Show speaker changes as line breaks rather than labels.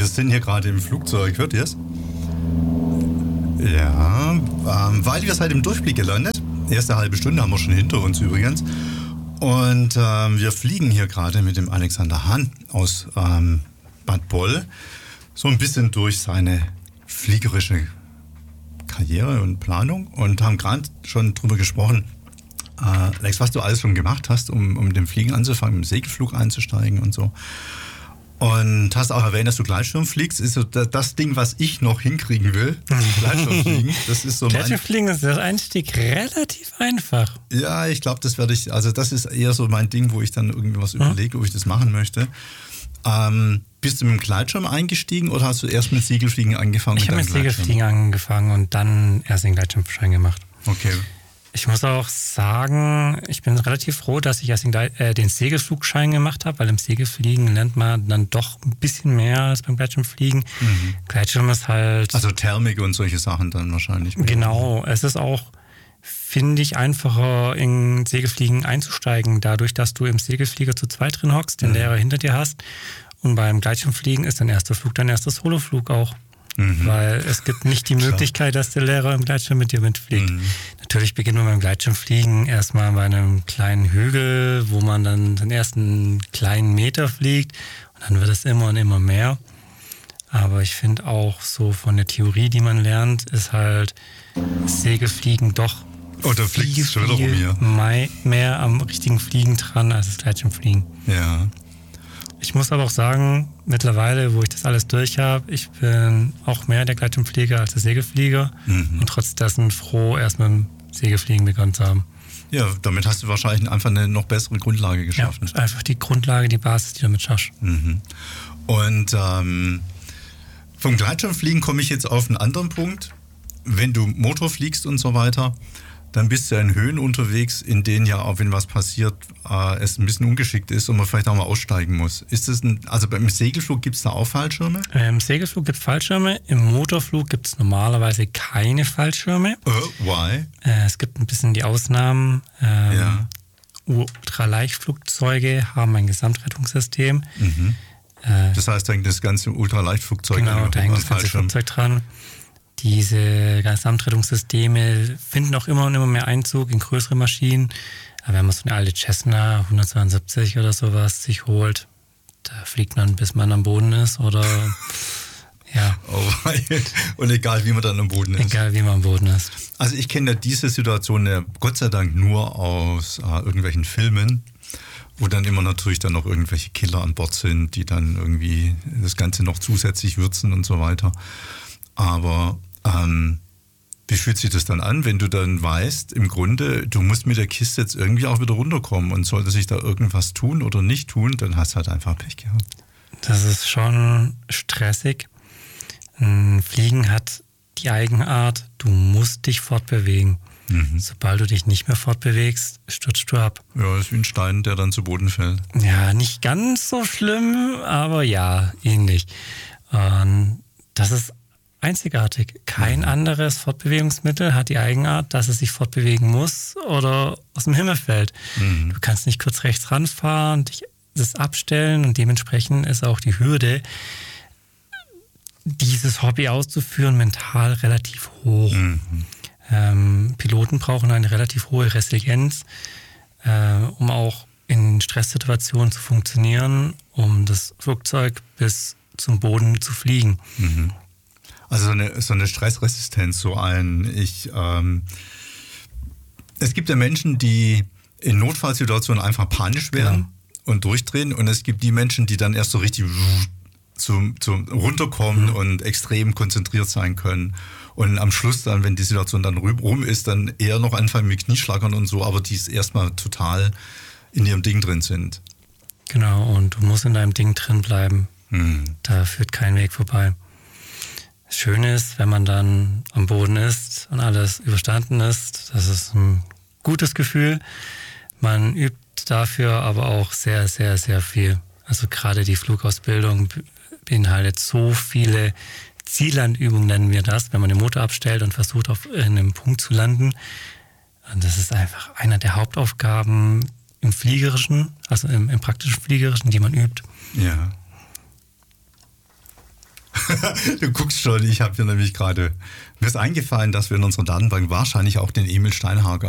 Wir sind hier gerade im Flugzeug, hört ihr es? Ja, weil wir seid im Durchblick gelandet. Erste halbe Stunde haben wir schon hinter uns übrigens. Und wir fliegen hier gerade mit dem Alexander Hahn aus Bad Boll so ein bisschen durch seine fliegerische Karriere und Planung und haben gerade schon drüber gesprochen, Alex, was du alles schon gemacht hast, um dem Fliegen anzufangen, im Segelflug einzusteigen und so. Und hast auch erwähnt, dass du Gleitschirm fliegst. Ist so das Ding, was ich noch hinkriegen will. Gleitschirmfliegen. Das ist so
Gleitschirmfliegen ist der Einstieg relativ einfach.
Ja, ich glaube, das ist eher so mein Ding, wo ich dann irgendwas überlege, ob ich das machen möchte. Bist du mit dem Gleitschirm eingestiegen oder hast du erst mit Segelfliegen angefangen?
Ich habe mit Segelfliegen angefangen und dann erst den Gleitschirmschein gemacht.
Okay.
Ich muss auch sagen, ich bin relativ froh, dass ich erst den Segelflugschein gemacht habe, weil im Segelfliegen lernt man dann doch ein bisschen mehr als beim Gleitschirmfliegen. Mhm. Gleitschirm ist halt...
Also Thermik und solche Sachen dann wahrscheinlich.
Genau, es ist auch, finde ich, einfacher in Segelfliegen einzusteigen, dadurch, dass du im Segelflieger zu zweit drin hockst, den Lehrer hinter dir hast. Und beim Gleitschirmfliegen ist dein erster Flug dein erster Soloflug auch. Mhm. Weil es gibt nicht die Möglichkeit, dass der Lehrer im Gleitschirm mit dir mitfliegt. Mhm. Natürlich beginnt man beim Gleitschirmfliegen erstmal bei einem kleinen Hügel, wo man dann den ersten kleinen Meter fliegt und dann wird es immer und immer mehr. Aber ich finde auch so von der Theorie, die man lernt, ist halt Segelfliegen doch viel mehr am richtigen Fliegen dran als das Gleitschirmfliegen.
Ja.
Ich muss aber auch sagen, mittlerweile, wo ich das alles durch habe, ich bin auch mehr der Gleitschirmflieger als der Segelflieger und trotz dessen froh, erst mit dem Segelfliegen begonnen zu haben.
Ja, damit hast du wahrscheinlich einfach eine noch bessere Grundlage geschaffen.
Ja, einfach die Grundlage, die Basis, die du damit schaffst.
Mhm. Und vom Gleitschirmfliegen komme ich jetzt auf einen anderen Punkt. Wenn du Motor fliegst und so weiter, dann bist du in Höhen unterwegs, in denen ja auch, wenn was passiert, es ein bisschen ungeschickt ist und man vielleicht auch mal aussteigen muss. Also beim Segelflug gibt es da auch Fallschirme? Im
Segelflug gibt es Fallschirme, im Motorflug gibt es normalerweise keine Fallschirme.
Why?
Es gibt ein bisschen die Ausnahmen. Ultraleichtflugzeuge haben ein Gesamtrettungssystem.
Mhm. Das heißt, da hängt das ganze Ultraleichtflugzeug
genau, da hängt das ganze Flugzeug dran. Diese Gesamtrettungssysteme finden auch immer und immer mehr Einzug in größere Maschinen. Aber wenn man so eine alte Cessna 172 oder sowas sich holt, da fliegt man, bis man am Boden ist oder ja.
Oh, und egal, wie man dann am Boden ist.
Egal, wie man am Boden ist.
Also ich kenne ja diese Situation ja Gott sei Dank nur aus irgendwelchen Filmen, wo dann immer natürlich dann noch irgendwelche Killer an Bord sind, die dann irgendwie das Ganze noch zusätzlich würzen und so weiter. Aber wie fühlt sich das dann an, wenn du dann weißt, im Grunde, du musst mit der Kiste jetzt irgendwie auch wieder runterkommen und sollte sich da irgendwas tun oder nicht tun, dann hast du halt einfach Pech gehabt.
Das ist schon stressig. Fliegen hat die Eigenart, du musst dich fortbewegen. Mhm. Sobald du dich nicht mehr fortbewegst, stürzt du ab.
Ja, das ist wie ein Stein, der dann zu Boden fällt.
Ja, nicht ganz so schlimm, aber ja, ähnlich. Das ist einzigartig. Kein anderes Fortbewegungsmittel hat die Eigenart, dass es sich fortbewegen muss oder aus dem Himmel fällt. Mhm. Du kannst nicht kurz rechts ranfahren, dich das abstellen und dementsprechend ist auch die Hürde, dieses Hobby auszuführen, mental relativ hoch. Mhm. Piloten brauchen eine relativ hohe Resilienz, um auch in Stresssituationen zu funktionieren, um das Flugzeug bis zum Boden zu fliegen.
Mhm. Also so eine Stressresistenz, es gibt ja Menschen, die in Notfallsituationen einfach panisch werden und durchdrehen und es gibt die Menschen, die dann erst so richtig zum runterkommen und extrem konzentriert sein können und am Schluss dann, wenn die Situation dann rum ist, dann eher noch anfangen mit Knieschlagern und so, aber die erstmal total in ihrem Ding drin sind.
Genau, und du musst in deinem Ding drin bleiben. Da führt kein Weg vorbei. Das Schöne ist, wenn man dann am Boden ist und alles überstanden ist, das ist ein gutes Gefühl. Man übt dafür aber auch sehr, sehr, sehr viel. Also gerade die Flugausbildung beinhaltet so viele Ziellandübungen, nennen wir das, wenn man den Motor abstellt und versucht, auf einem Punkt zu landen. Und das ist einfach einer der Hauptaufgaben im Fliegerischen, also im praktischen Fliegerischen, die man übt.
Ja. Du guckst schon, ich habe hier nämlich gerade, mir ist eingefallen, dass wir in unserer Datenbank wahrscheinlich auch den Emil Steinhager